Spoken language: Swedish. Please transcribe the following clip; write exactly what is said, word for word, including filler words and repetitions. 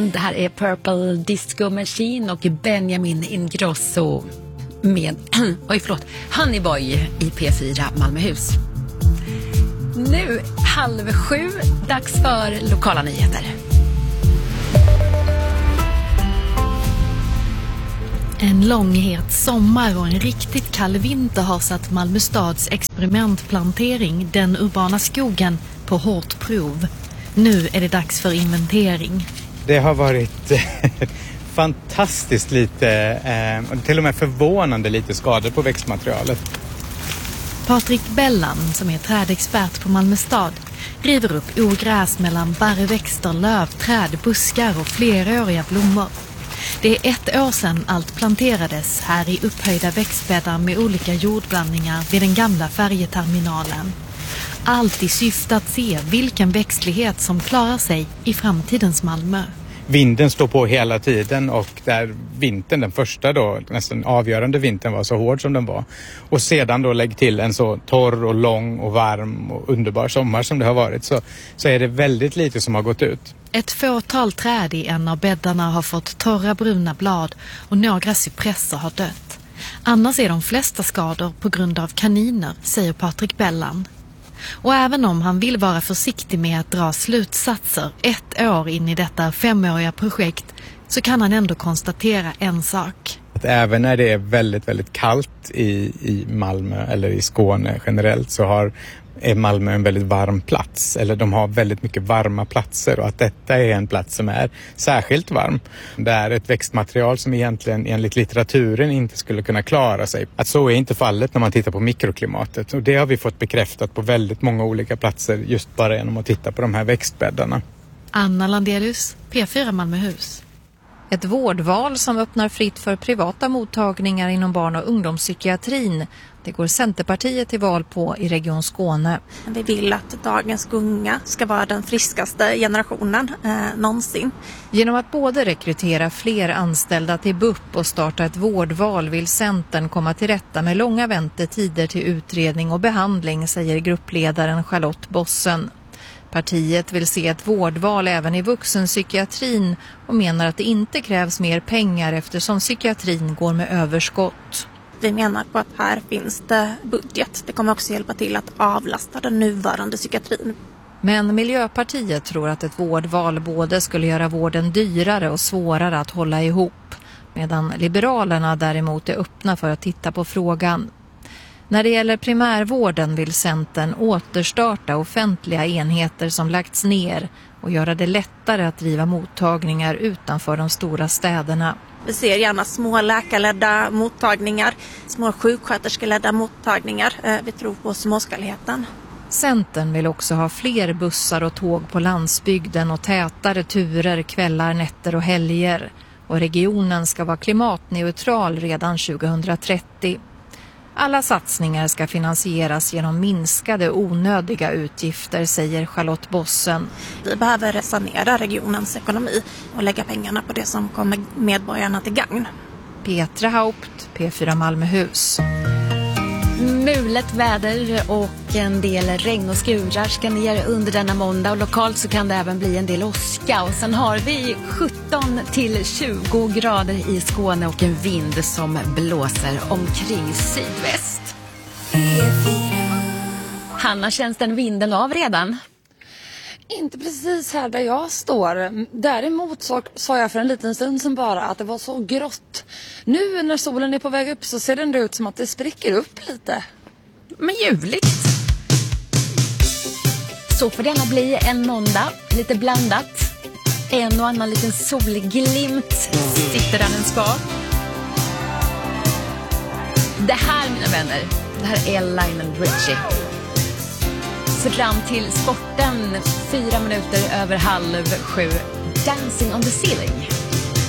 Det här är Purple Disco Machine och Benjamin Ingrosso med oj förlåt, Honey Boy i P fyra Malmöhus. Nu halv sju, dags för lokala nyheter. En långhet sommar och en riktigt kall vinter har satt Malmö stads experimentplantering, den urbana skogen, på hårt prov. Nu är det dags för inventering. Det har varit fantastiskt lite, eh, och till och med förvånande lite skador på växtmaterialet. Patrik Bellan, som är trädexpert på Malmö stad, river upp ogräs mellan barrväxter, lövträd, buskar och fleråriga blommor. Det är ett år sedan allt planterades här i upphöjda växtbäddar med olika jordblandningar vid den gamla färjeterminalen. Allt i syfte att se vilken växtlighet som klarar sig i framtidens Malmö. Vinden står på hela tiden och där vintern, den första då, nästan avgörande vintern var så hård som den var. Och sedan då lägg till en så torr och lång och varm och underbar sommar som det har varit, så, så är det väldigt lite som har gått ut. Ett fåtal träd i en av bäddarna har fått torra bruna blad och några cypresser har dött. Annars är de flesta skador på grund av kaniner, säger Patrik Bellan. Och även om han vill vara försiktig med att dra slutsatser ett år in i detta femåriga projekt, så kan han ändå konstatera en sak. Att även när det är väldigt, väldigt kallt i, i Malmö eller i Skåne generellt, så har, är Malmö en väldigt varm plats. Eller de har väldigt mycket varma platser, och att detta är en plats som är särskilt varm. Det är ett växtmaterial som egentligen enligt litteraturen inte skulle kunna klara sig. Att så är inte fallet när man tittar på mikroklimatet. Och det har vi fått bekräftat på väldigt många olika platser just bara genom att titta på de här växtbäddarna. Anna Landelius, P fyra Malmöhus. Ett vårdval som öppnar fritt för privata mottagningar inom barn- och ungdomspsykiatrin. Det går Centerpartiet till val på i Region Skåne. Vi vill att dagens unga ska vara den friskaste generationen eh, någonsin. Genom att både rekrytera fler anställda till B U P och starta ett vårdval vill Centern komma till rätta med långa väntetider till utredning och behandling, säger gruppledaren Charlotte Bossen. Partiet vill se ett vårdval även i vuxenpsykiatrin och menar att det inte krävs mer pengar eftersom psykiatrin går med överskott. Vi menar på att här finns det budget. Det kommer också hjälpa till att avlasta den nuvarande psykiatrin. Men Miljöpartiet tror att ett vårdval både skulle göra vården dyrare och svårare att hålla ihop, medan Liberalerna däremot är öppna för att titta på frågan. När det gäller primärvården vill Centern återstarta offentliga enheter som lagts ner och göra det lättare att driva mottagningar utanför de stora städerna. Vi ser gärna små läkarledda mottagningar, små sjuksköterskeledda mottagningar. Vi tror på småskaligheten. Centern vill också ha fler bussar och tåg på landsbygden och tätare turer kvällar, nätter och helger. Och regionen ska vara klimatneutral redan tjugohundratrettio. Alla satsningar ska finansieras genom minskade onödiga utgifter, säger Charlotte Bossen. Vi behöver sanera regionens ekonomi och lägga pengarna på det som kommer medborgarna till gagn. Petra Haupt, P fyra Malmöhus. Mulet väder och en del regn och skurar ska ner under denna måndag, och lokalt så kan det även bli en del åska. Och sen har vi sjutton till tjugo grader i Skåne och en vind som blåser omkring sydväst. Hanna, känns den vinden av redan? Inte precis här där jag står. Däremot så sa jag för en liten stund sedan bara att det var så grått. Nu när solen är på väg upp så ser det ut som att det spricker upp lite. Men ljuvligt. Så får denna bli en måndag, lite blandat. En och annan liten solglimt sitter där den ska. Det här, mina vänner, det här är Lionel Richie. Fram till sporten, fyra minuter över halv sju. Dancing on the ceiling.